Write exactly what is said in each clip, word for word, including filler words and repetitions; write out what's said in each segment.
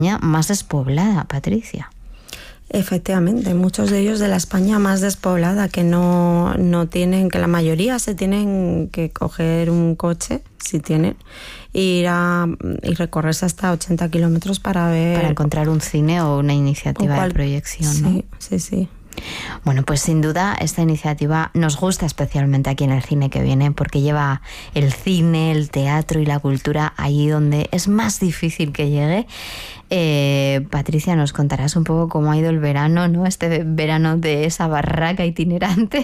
más despoblada, Patricia. Efectivamente, muchos de ellos de la España más despoblada, que no, no tienen, que la mayoría se tienen que coger un coche, si tienen, e ir a, y recorrerse hasta ochenta kilómetros para ver... Para encontrar un cine o una iniciativa cual, de proyección, sí, ¿no? Sí, sí. Bueno, pues sin duda esta iniciativa nos gusta especialmente aquí en El Cine que Viene, porque lleva el cine, el teatro y la cultura allí donde es más difícil que llegue. Eh, Patricia, nos contarás un poco cómo ha ido el verano, ¿no? Este verano de esa barraca itinerante.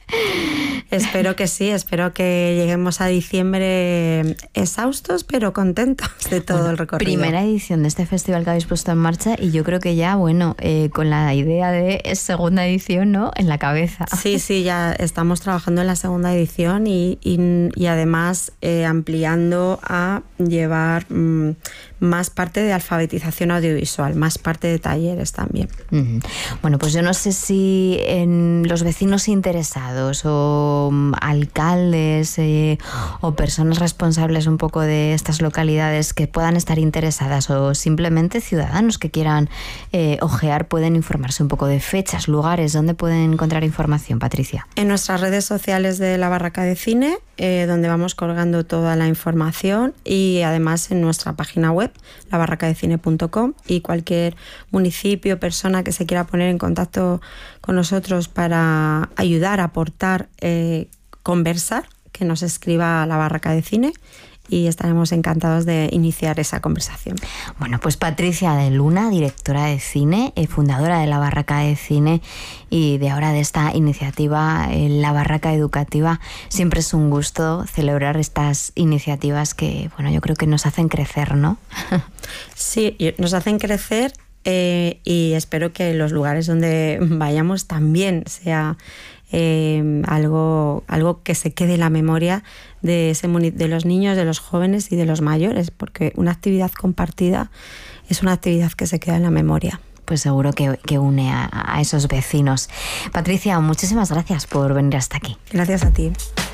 Espero que sí, espero que lleguemos a diciembre exhaustos, pero contentos de todo bueno, el recorrido. Primera edición de este festival que habéis puesto en marcha y yo creo que ya, bueno, eh, con la idea de segunda edición, ¿no?, en la cabeza. Sí, sí, ya estamos trabajando en la segunda edición y, y, y además eh, ampliando a llevar mmm, más parte de alfabetización audiovisual, más parte de talleres también. Uh-huh. Bueno, pues yo no sé si en los vecinos interesados o alcaldes eh, o personas responsables un poco de estas localidades que puedan estar interesadas o simplemente ciudadanos que quieran eh, ojear pueden informarse un poco de fechas, lugares, ¿dónde pueden encontrar información, Patricia? En nuestras redes sociales de la Barraca de Cine, eh, donde vamos colgando toda la información, y además en nuestra página web, la barraca de cine punto com, y cualquier municipio, persona que se quiera poner en contacto con nosotros para ayudar, aportar, eh, conversar, que nos escriba a la Barraca de Cine y estaremos encantados de iniciar esa conversación. Bueno, pues Patricia de Luna, directora de cine, eh, fundadora de la Barraca de Cine y de ahora de esta iniciativa, eh, la Barraca Educativa. Siempre es un gusto celebrar estas iniciativas que, bueno, yo creo que nos hacen crecer, ¿no? Sí, nos hacen crecer eh, y espero que los lugares donde vayamos también sea Eh, algo, algo que se quede en la memoria de, ese, de los niños, de los jóvenes y de los mayores, porque una actividad compartida es una actividad que se queda en la memoria. Pues seguro que, que une a, a esos vecinos. Patricia, muchísimas gracias por venir hasta aquí. Gracias a ti.